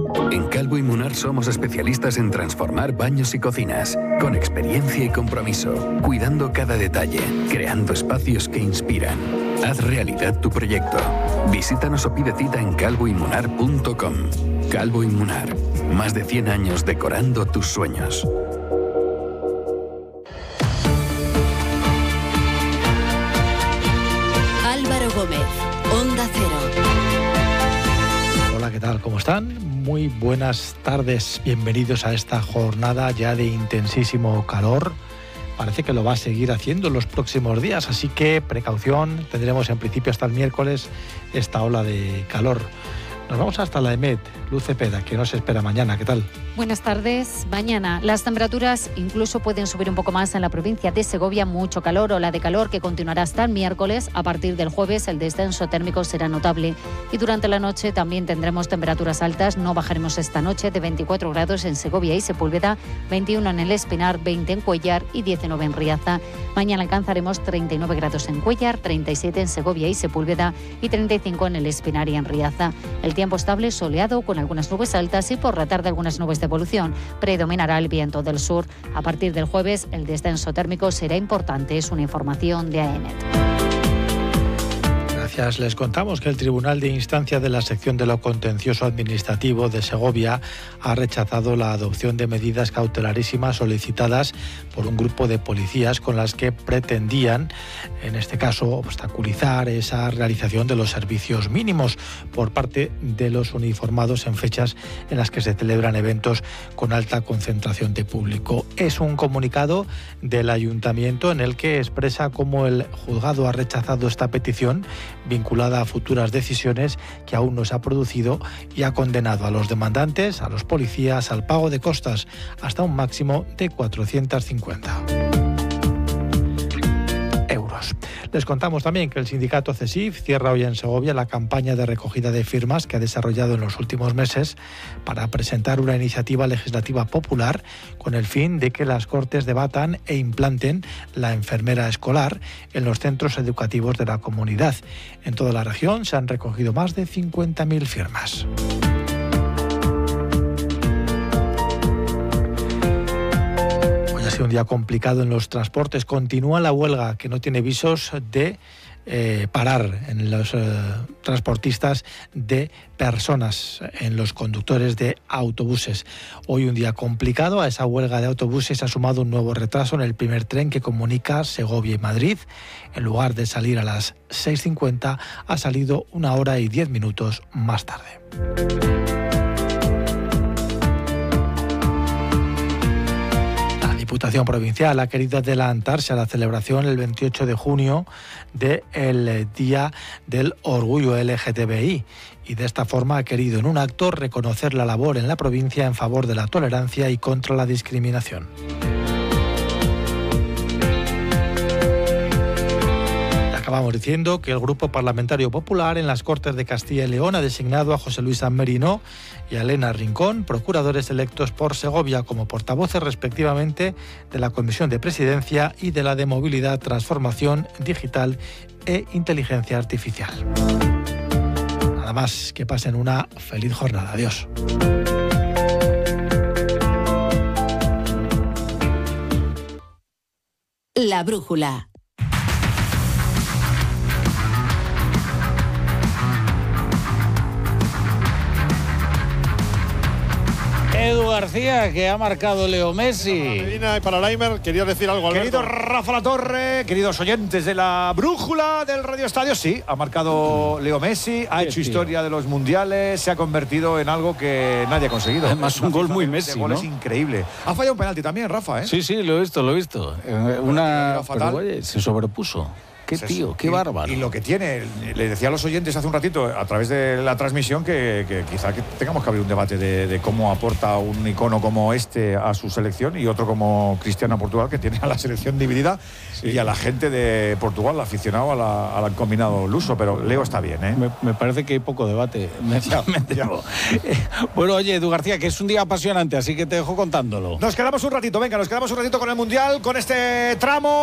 En Calvo y Munar somos especialistas en transformar baños y cocinas, con experiencia y compromiso, cuidando cada detalle, creando espacios que inspiran. Haz realidad tu proyecto. Visítanos o pide cita en calvoymunar.com. Calvo y Munar, más de 100 años decorando tus sueños. Álvaro Gómez, Onda Cero. Hola, ¿qué tal? ¿Cómo están? Muy buenas tardes. Bienvenidos a esta jornada ya de intensísimo calor. Parece que lo va a seguir haciendo en los próximos días, así que precaución. Tendremos en principio hasta el miércoles esta ola de calor. Nos vamos hasta la EMET. Luz Cepeda, que nos espera mañana. ¿Qué tal? Buenas tardes. Mañana las temperaturas incluso pueden subir un poco más en la provincia de Segovia. Mucho calor, ola de calor que continuará hasta el miércoles. A partir del jueves el descenso térmico será notable. Y durante la noche también tendremos temperaturas altas. No bajaremos esta noche de 24 grados en Segovia y Sepúlveda, 21 en el Espinar, 20 en Cuéllar y 19 en Riaza. Mañana alcanzaremos 39 grados en Cuéllar, 37 en Segovia y Sepúlveda y 35 en el Espinar y en Riaza. El tiempo estable, soleado, con algunas nubes altas y por la tarde algunas nubes de evolución. Predominará el viento del sur. A partir del jueves el descenso térmico será importante. Es una información de AEMET. Gracias. Les contamos que el Tribunal de Instancia de la Sección de lo Contencioso Administrativo de Segovia ha rechazado la adopción de medidas cautelarísimas solicitadas por un grupo de policías con las que pretendían, en este caso, obstaculizar esa realización de los servicios mínimos por parte de los uniformados en fechas en las que se celebran eventos con alta concentración de público. Es un comunicado del Ayuntamiento en el que expresa cómo el juzgado ha rechazado esta petición vinculada a futuras decisiones que aún no se ha producido y ha condenado a los demandantes, a los policías, al pago de costas hasta un máximo de 450 euros. Les contamos también que el sindicato CESIF cierra hoy en Segovia la campaña de recogida de firmas que ha desarrollado en los últimos meses para presentar una iniciativa legislativa popular con el fin de que las Cortes debatan e implanten la enfermera escolar en los centros educativos de la comunidad. En toda la región se han recogido más de 50.000 firmas. Ha sido un día complicado en los transportes. Continúa la huelga que no tiene visos de parar en los transportistas de personas, en los conductores de autobuses. Hoy un día complicado. A esa huelga de autobuses se ha sumado un nuevo retraso en el primer tren que comunica Segovia y Madrid. En lugar de salir a las 6:50, ha salido 1 hora y 10 minutos más tarde. La Diputación Provincial ha querido adelantarse a la celebración el 28 de junio del Día del Orgullo LGTBI y de esta forma ha querido en un acto reconocer la labor en la provincia en favor de la tolerancia y contra la discriminación. Acabamos diciendo que el Grupo Parlamentario Popular en las Cortes de Castilla y León ha designado a José Luis Ammerino y a Elena Rincón, procuradores electos por Segovia, como portavoces respectivamente de la Comisión de Presidencia y de la de Movilidad, Transformación Digital e Inteligencia Artificial. Nada más, que pasen una feliz jornada. Adiós. La brújula. Edu García, que ha marcado Leo Messi. Para Medina y para Laimer, quería decir algo, Alberto. Querido Rafa Latorre, queridos oyentes de la brújula del Radio Estadio, sí, ha marcado Leo Messi, ha hecho historia de los mundiales, se ha convertido en algo que nadie ha conseguido. Además, un gol muy Messi, ¿no? Es increíble. Ha fallado un penalti también, Rafa, ¿eh? Sí, lo he visto. Pero, oye, se sobrepuso. Qué tío, qué bárbaro. Y lo que tiene, le decía a los oyentes hace un ratito, a través de la transmisión, que quizá que tengamos que abrir un debate de cómo aporta un icono como este a su selección y otro como Cristiano a Portugal, que tiene a la selección dividida, y a la gente de Portugal, aficionado al combinado luso. Pero Leo está bien, ¿eh? Me parece que hay poco debate. Bueno, oye, Edu García, que es un día apasionante, así que te dejo contándolo. Nos quedamos un ratito con el Mundial, con este tramo.